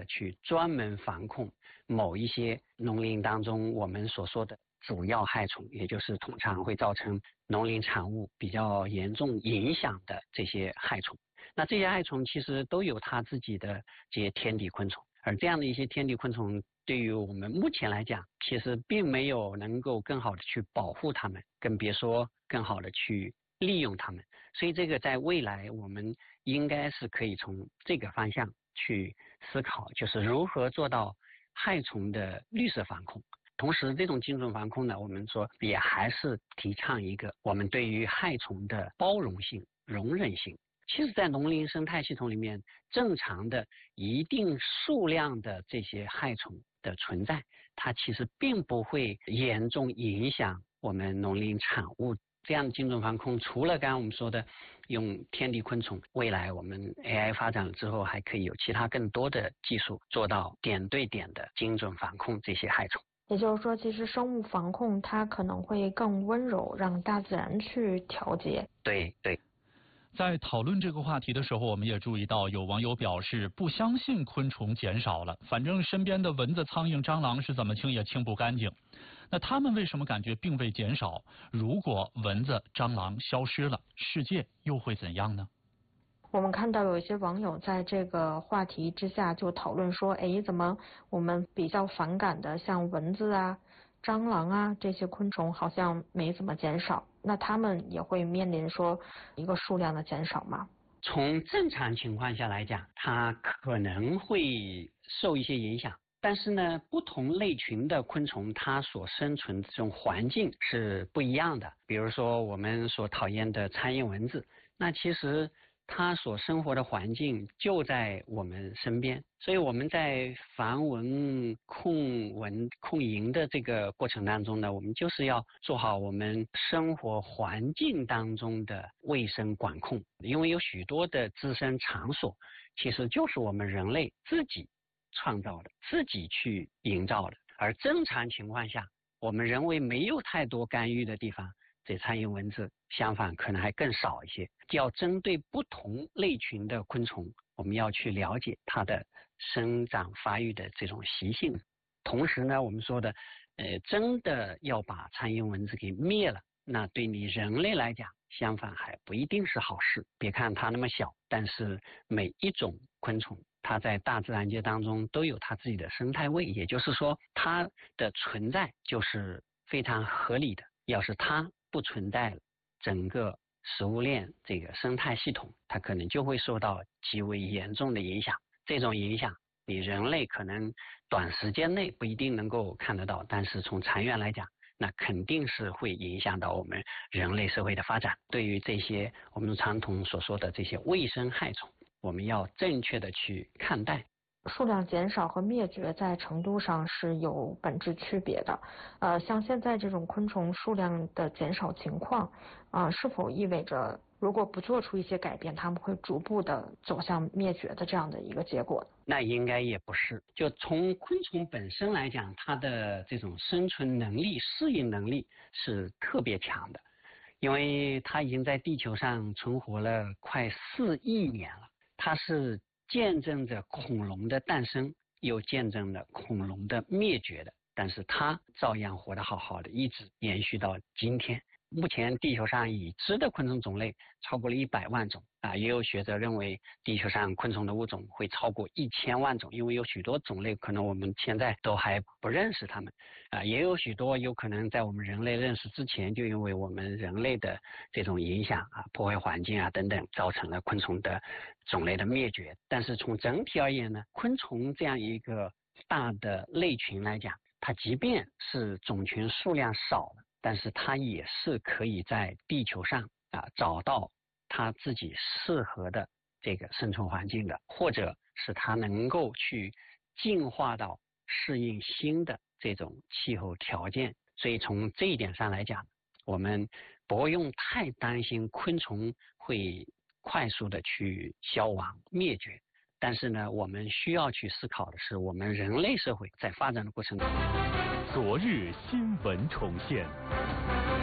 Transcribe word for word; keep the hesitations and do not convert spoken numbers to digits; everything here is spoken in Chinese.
的去专门防控某一些农林当中我们所说的主要害虫，也就是通常会造成农林产物比较严重影响的这些害虫。那这些害虫其实都有它自己的这些天敌昆虫，而这样的一些天敌昆虫对于我们目前来讲，其实并没有能够更好的去保护它们，更别说更好的去利用它们。所以这个在未来我们应该是可以从这个方向去思考，就是如何做到害虫的绿色防控。同时这种精准防控呢，我们说也还是提倡一个我们对于害虫的包容性、容忍性。其实在农林生态系统里面，正常的一定数量的这些害虫的存在，它其实并不会严重影响我们农林产物。这样的精准防控，除了刚刚我们说的用天敌昆虫，未来我们 A I 发展了之后，还可以有其他更多的技术做到点对点的精准防控这些害虫。 也就是说，其实生物防控它可能会更温柔，让大自然去调节。 对对。 在讨论这个话题的时候，我们也注意到有网友表示不相信昆虫减少了，反正身边的蚊子、苍蝇、蟑螂是怎么清也清不干净。那他们为什么感觉并未减少？如果蚊子、蟑螂消失了，世界又会怎样呢？ 我们看到有一些网友在这个话题之下就讨论说，哎，怎么我们比较反感的像蚊子啊、蟑螂啊这些昆虫好像没怎么减少，那他们也会面临说一个数量的减少吗？ 从正常情况下来讲，它可能会受一些影响，但是呢，不同类群的昆虫它所生存的这种环境是不一样的。比如说我们所讨厌的苍蝇、蚊子，那其实它所生活的环境就在我们身边，所以我们在防蚊控蚊控蝇的这个过程当中呢，我们就是要做好我们生活环境当中的卫生管控。因为有许多的滋生场所其实就是我们人类自己创造的，自己去营造的，而正常情况下我们人为没有太多干预的地方，这苍蝇蚊子相反可能还更少一些。要针对不同类群的昆虫，我们要去了解它的生长发育的这种习性。同时呢，我们说的呃，真的要把苍蝇蚊子给灭了，那对你人类来讲相反还不一定是好事。别看它那么小，但是每一种昆虫它在大自然界当中都有它自己的生态位，也就是说它的存在就是非常合理的。要是它不存在了，整个食物链这个生态系统它可能就会受到极为严重的影响。这种影响你人类可能短时间内不一定能够看得到，但是从长远来讲，那肯定是会影响到我们人类社会的发展。对于这些我们传统所说的这些卫生害虫，我们要正确的去看待。 数量减少和灭绝在程度上是有本质区别的。呃，像现在这种昆虫数量的减少情况，啊、呃，是否意味着如果不做出一些改变，它们会逐步的走向灭绝的这样的一个结果？ 那应该也不是。就从昆虫本身来讲，它的这种生存能力、适应能力是特别强的，因为它已经在地球上存活了快四亿年了，它是见证着恐龙的诞生，又见证了恐龙的灭绝的，但是它照样活得好好的，一直延续到今天。目前地球上已知的昆虫种类超过了一百万种啊，也有学者认为地球上昆虫的物种会超过一千万种，因为有许多种类可能我们现在都还不认识它们啊，也有许多有可能在我们人类认识之前，就因为我们人类的这种影响啊、破坏环境啊等等，造成了昆虫的种类的灭绝。但是从整体而言呢，昆虫这样一个大的类群来讲，它即便是种群数量少了，但是它也是可以在地球上啊找到它自己适合的这个生存环境的，或者是它能够去进化到适应新的这种气候条件。所以从这一点上来讲，我们不用太担心昆虫会快速的去消亡灭绝。但是呢，我们需要去思考的是，我们人类社会在发展的过程中， 昨日新闻重现。